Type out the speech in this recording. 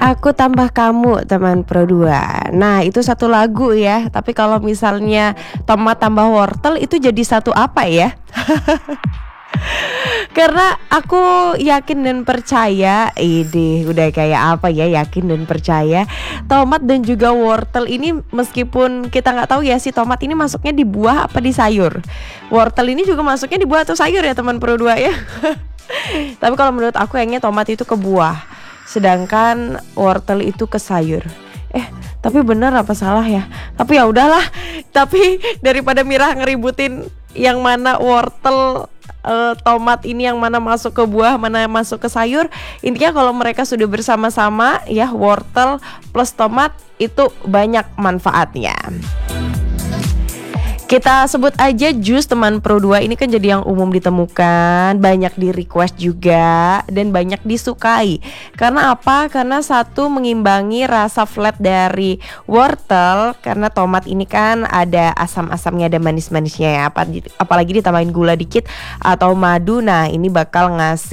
Aku Tambah Kamu teman Pro 2. Nah, itu satu lagu ya. Tapi kalau misalnya tomat tambah wortel itu jadi satu apa ya? Karena aku yakin dan percaya, ini udah kayak apa ya, yakin dan percaya. Tomat dan juga wortel ini meskipun kita nggak tahu ya si tomat ini masuknya di buah apa di sayur. Wortel ini juga masuknya di buah atau sayur ya teman Pro 2 ya. Tapi kalau menurut aku kayaknya tomat itu ke buah, sedangkan wortel itu ke sayur. Tapi bener apa salah ya? Tapi ya udahlah. Tapi daripada Mira ngeributin yang mana wortel, tomat ini yang mana masuk ke buah, mana masuk ke sayur. Intinya kalau mereka sudah bersama-sama ya, wortel plus tomat itu banyak manfaatnya. Kita sebut aja jus teman Pro 2 ini kan jadi yang umum ditemukan, banyak di request juga dan banyak disukai. Karena apa? Karena satu mengimbangi rasa flat dari wortel, karena tomat ini kan ada asam-asamnya, ada manis-manisnya ya. Apalagi ditambahin gula dikit atau madu. Nah, ini bakal ngasih